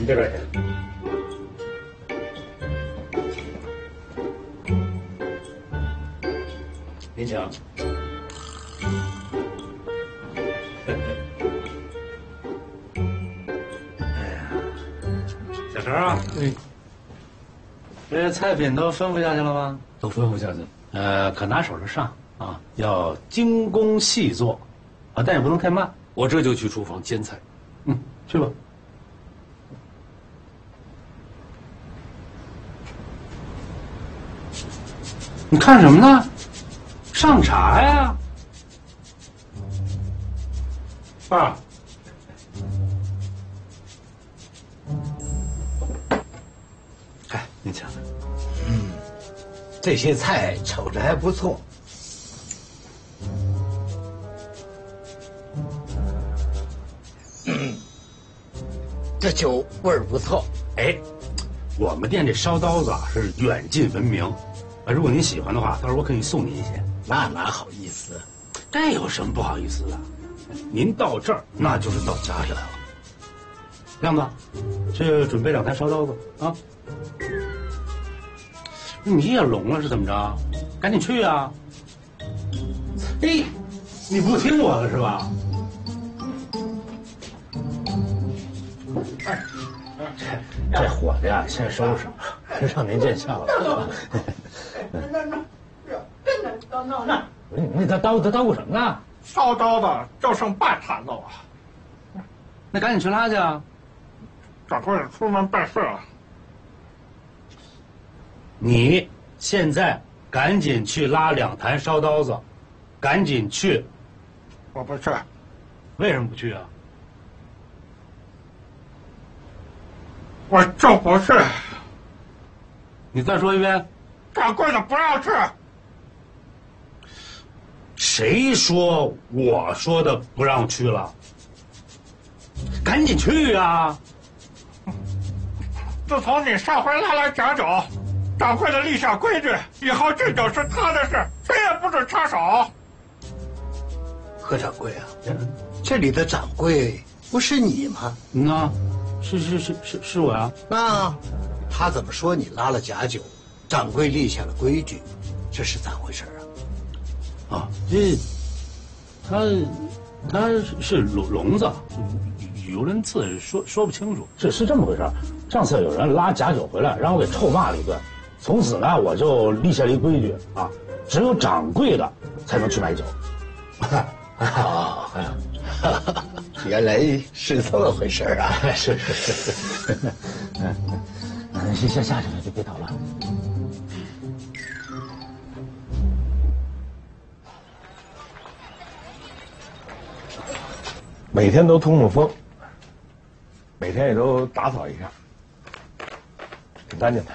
你这边去。您请。小陈啊，这菜品都吩咐下去了吗？ 都吩咐下去。 可拿手的上啊，要精工细作，啊，但也不能太慢。 我这就去厨房煎菜。 去吧。你看什么呢？上茶呀！爸。 哎，您请。这些菜瞅着还不错。这酒味儿不错。 哎，我们店这烧刀子啊是远近闻名，如果您喜欢的话，到时候我可以送您一些。 那哪好意思？ 这有什么不好意思的？您到这儿那就是到家里来了。亮子，去准备2台烧刀子啊！你也聋了是怎么着？赶紧去啊！哎，你不听我的是吧？这火的呀，先收拾，让您见笑了。你叨咕什么呢？ 烧刀子就剩半坛子了， 那赶紧去拉去啊！ 掌柜的出门办事了。 你现在赶紧去拉2坛烧刀子，赶紧去！ 我不去。 为什么不去啊？ 我就不去。 你再说一遍。 掌柜的不要去。 谁说我说的不让去了？赶紧去啊！ 自从你上回拉来假酒，掌柜的立下规矩，以后这酒是他的事，谁也不准插手。 何掌柜啊，这里的掌柜不是你吗？ 是我呀。 那他怎么说你拉了假酒？掌柜立下了规矩，这是咋回事啊？ 他是聋子，语无伦次，说不清楚。是这么回事。上次有人拉假酒回来，让我给臭骂了一顿。从此呢，我就立下了一规矩啊，只有掌柜的才能去买酒。 原来是这么回事啊！ 是。先下去了，就别捣乱。 每天都通风，每天也都打扫一下，挺干净的。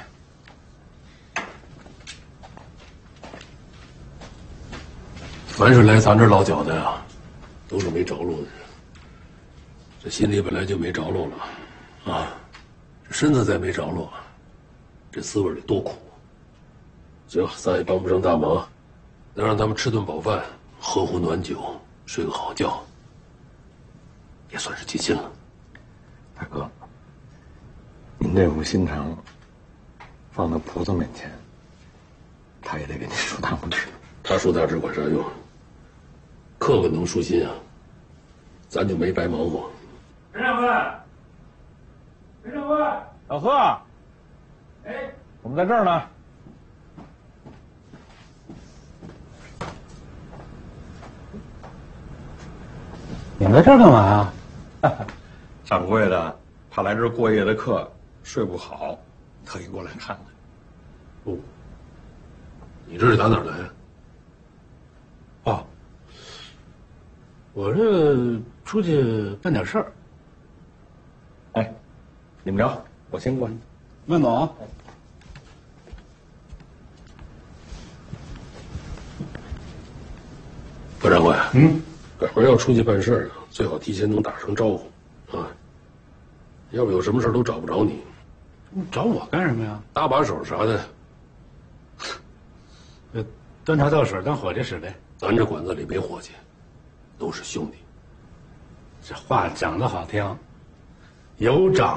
凡是来咱这儿落脚的呀，都是没着落的人。这心里本来就没着落了，啊，这身子再没着落，这滋味得多苦。行，咱也帮不上大忙，能让他们吃顿饱饭，喝壶暖酒，睡个好觉，也算是尽心了。 大哥，您这副心肠放到菩萨面前，他也得给您竖大拇指。 他竖大指管啥用？客个能舒心啊，咱就没白忙活。 陈掌柜， 老贺， 哎， 我们在这儿呢。 你们在这儿干嘛呀？ 掌柜的，他来这儿过夜的客睡不好，特意过来看看。 哦，你这是打哪儿来呀？ 哦，我这出去办点事儿。 哎，你们聊，我先过去。 慢走。 何掌柜，改会儿要出去办事儿，最好提前能打声招呼，啊，要不有什么事儿都找不着你。 找我干什么呀？ 搭把手啥的， 端茶倒水当伙计使的。 咱这馆子里没伙计，都是兄弟。 这话讲得好听，有长